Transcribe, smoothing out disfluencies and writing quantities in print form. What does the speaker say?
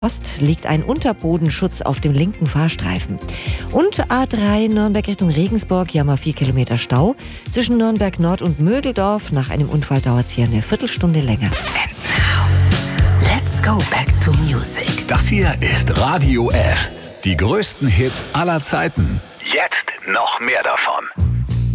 Ost liegt ein Unterbodenschutz auf dem linken Fahrstreifen. Und A3 Nürnberg Richtung Regensburg, hier haben wir 4 Kilometer Stau. Zwischen Nürnberg Nord und Mögeldorf. Nach einem Unfall dauert es hier eine Viertelstunde länger. And now, let's go back to music. Das hier ist Radio F. Die größten Hits aller Zeiten. Jetzt noch mehr davon.